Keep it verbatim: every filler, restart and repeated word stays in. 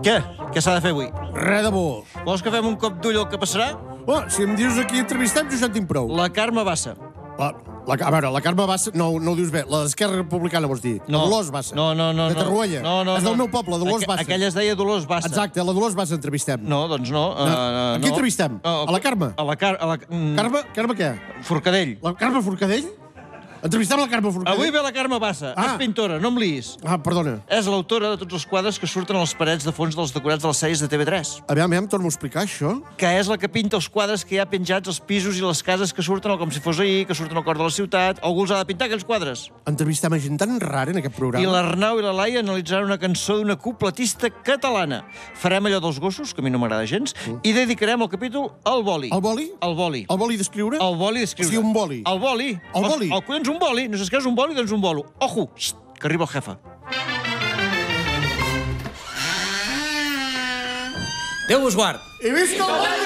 Què? Què s'ha de fer avui? Res de bo. Vols que fem un cop d'ull al que passarà? Oh, si em dius aquí entrevistem, jo ja en tinc prou. La Carme Bassa. La, la, a veure, la Carme Bassa... No, no ho dius bé. La d'Esquerra Republicana, vols dir? No. La Dolors Bassa. No, no, no. De Tarruella. No, no, És del no. meu poble, Dolors Aqu Bassa. Aquella es deia Dolors Bassa. Exacte, la Dolors Bassa entrevistem. No, doncs no. No. Uh, A no. qui entrevistem? Uh, A la Carme? A la Car... A la... Mm, Carme? Carme què? Forcadell. La Carme Forcadell? Entrevistem la Carme Forcadell? Avui ve la Carme Bassa. Ah. És pintora, no em liis. Ah, perdona. És l'autora de tots els quadres que surten a les parets de fons dels decorats de les sèries de T V tres. Aviam, aviam, torno a explicar això. Que és la que pinta els quadres que hi ha penjats als pisos i les cases que surten com si fos ahir, que surten al cor de la ciutat. Algú els ha de pintar, aquells quadres. Entrevistem a gent tan rara en aquest programa. I l'Arnau i la Laia analitzaran una cançó d'una cupletista catalana. Farem allò dels gossos, que a mi no m'agrada gens, mm. i dedicarem el capítol al boli. El boli? El boli. El boli d'escriure? El boli d'escriure. O sigui, un boli. El boli. El boli. El, el, collons, un boli. No saps què és un boli? Doncs un bolo. Ojo, xxt, que arriba el jefe. Déu us guard. I visca el boli!